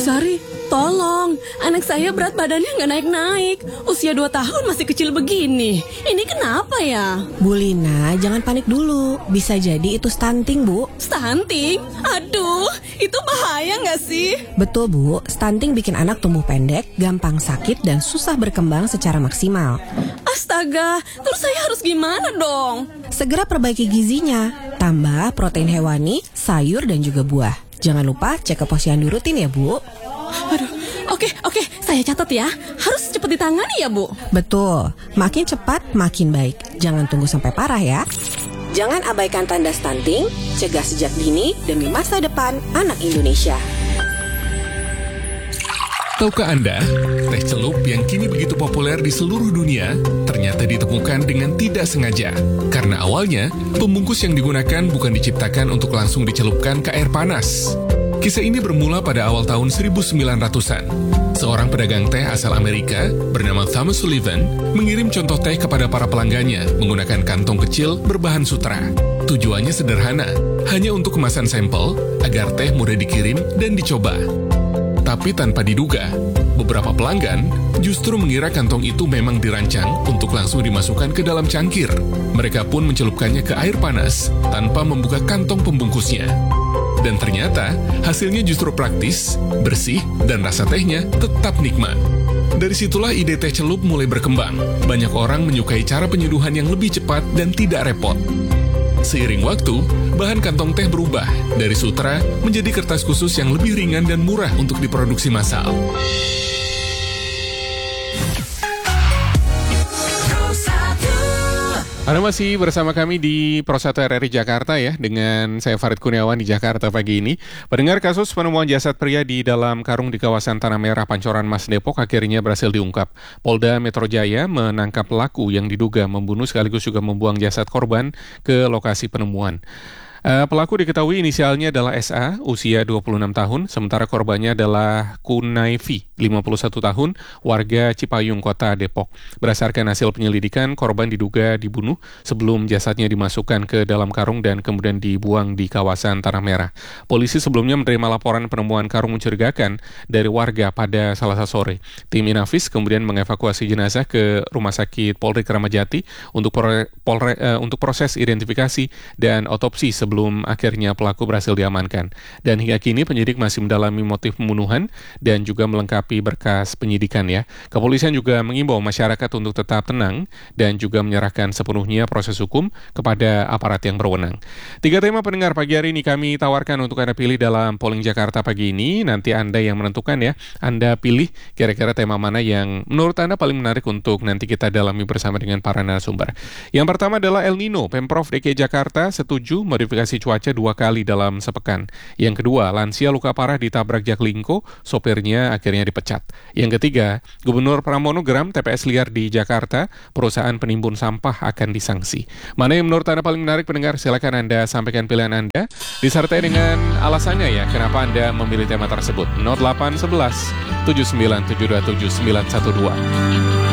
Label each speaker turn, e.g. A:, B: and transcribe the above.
A: Sari, tolong. Anak saya berat badannya nggak naik-naik. Usia 2 tahun masih kecil begini. Ini kenapa ya?
B: Bu Lina, jangan panik dulu. Bisa jadi itu stunting, Bu.
A: Stunting? Aduh, itu bahaya nggak sih?
B: Betul, Bu. Stunting bikin anak tumbuh pendek, gampang sakit, dan susah berkembang secara maksimal.
A: Astaga, terus saya harus gimana dong?
B: Segera perbaiki gizinya. Tambah protein hewani, sayur, dan juga buah. Jangan lupa cek ke posyandu rutin ya, Bu.
A: Aduh, oke, saya catat ya. Harus cepat ditangani ya, Bu.
B: Betul, makin cepat makin baik. Jangan tunggu sampai parah ya. Jangan abaikan tanda stunting, cegah sejak dini demi masa depan anak Indonesia.
C: Tahukah Anda, teh celup yang kini begitu populer di seluruh dunia ternyata ditemukan dengan tidak sengaja. Karena awalnya, pembungkus yang digunakan bukan diciptakan untuk langsung dicelupkan ke air panas. Kisah ini bermula pada awal tahun 1900-an. Seorang pedagang teh asal Amerika bernama Thomas Sullivan mengirim contoh teh kepada para pelanggannya menggunakan kantong kecil berbahan sutra. Tujuannya sederhana, hanya untuk kemasan sampel agar teh mudah dikirim dan dicoba. Tapi tanpa diduga, beberapa pelanggan justru mengira kantong itu memang dirancang untuk langsung dimasukkan ke dalam cangkir. Mereka pun mencelupkannya ke air panas tanpa membuka kantong pembungkusnya. Dan ternyata, hasilnya justru praktis, bersih, dan rasa tehnya tetap nikmat. Dari situlah ide teh celup mulai berkembang. Banyak orang menyukai cara penyeduhan yang lebih cepat dan tidak repot. Seiring waktu, bahan kantong teh berubah dari sutra menjadi kertas khusus yang lebih ringan dan murah untuk diproduksi massal. Anda masih bersama kami di Pro 1 RRI Jakarta ya, dengan saya Farid Kurniawan di Jakarta pagi ini. Pendengar, kasus penemuan jasad pria di dalam karung di kawasan Tanah Merah, Pancoran Mas, Depok akhirnya berhasil diungkap. Polda Metro Jaya menangkap pelaku yang diduga membunuh sekaligus juga membuang jasad korban ke lokasi penemuan. Pelaku diketahui inisialnya adalah SA, usia 26 tahun, sementara korbannya adalah Kunaifi, 51 tahun, warga Cipayung, Kota Depok. Berdasarkan hasil penyelidikan, korban diduga dibunuh sebelum jasadnya dimasukkan ke dalam karung dan kemudian dibuang di kawasan Tanah Merah. Polisi sebelumnya menerima laporan penemuan karung mencurigakan dari warga pada Selasa sore. Tim Inafis kemudian mengevakuasi jenazah ke Rumah Sakit Polri Kramat Jati untuk proses identifikasi dan otopsi sebelum akhirnya pelaku berhasil diamankan. Dan hingga kini penyidik masih mendalami motif pembunuhan dan juga melengkapi berkas penyidikan ya. Kepolisian juga mengimbau masyarakat untuk tetap tenang dan juga menyerahkan sepenuhnya proses hukum kepada aparat yang berwenang. 3 tema pendengar pagi hari ini kami tawarkan untuk Anda pilih dalam polling Jakarta pagi ini. Nanti Anda yang menentukan ya. Anda pilih kira-kira tema mana yang menurut Anda paling menarik untuk nanti kita dalami bersama dengan para narasumber. Yang pertama adalah El Nino. Pemprov DKI Jakarta setuju modifikasi cuaca 2 kali dalam sepekan. Yang kedua, lansia luka parah ditabrak jaklingko, sopirnya akhirnya dipecat. Yang ketiga, Gubernur Pramono geram TPS liar di Jakarta, perusahaan penimbun sampah akan disangsi. Mana yang menurut Anda paling menarik pendengar? Silakan Anda sampaikan pilihan Anda, disertai dengan alasannya ya, kenapa Anda memilih tema tersebut. 0811 79727912.